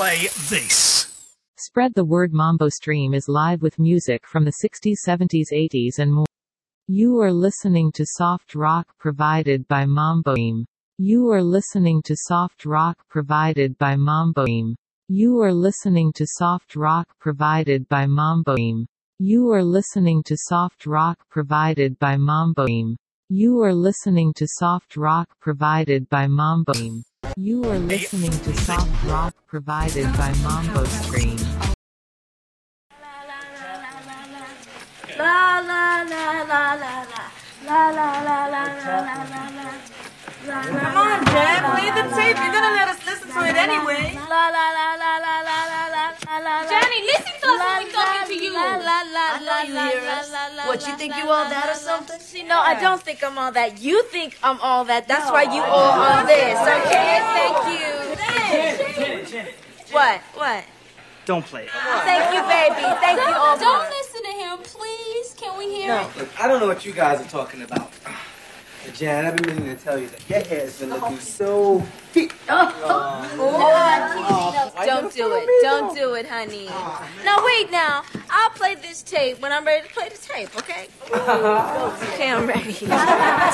play this. Spread the word. Mambo Stream is live with music from the 60s, 70s, 80s and more. You are listening to soft rock provided by Mambo Stream. You are listening to soft rock provided by Mambo Stream. You are listening to soft rock provided by Mambo Stream. You are listening to soft rock provided by Mambo Stream. You are listening to soft rock provided by Mambo Stream. You are listening to soft rock provided by Mambo Stream. La la la la la la la la la la. Come on, Jen, play the tape. You're gonna let us listen to it anyway. La la la la la la la la. Jenny, listen to us when we're talking to you. I know you hear us. What, you think you all that or something? See, no, I don't think I'm all that. You think I'm all that. That's why you all on this, okay? Thank you. Jenny. What? What? Don't play it. Thank you, baby. Thank you all. Don't listen to him, please. Can we hear it? Look, I don't know what you guys are talking about. But Jan, I've been meaning to tell you that your hair is looking so thick. Don't do it. Don't do it, honey. Now, wait now. I'll play this tape when I'm ready to play the tape, okay? Okay, I'm ready.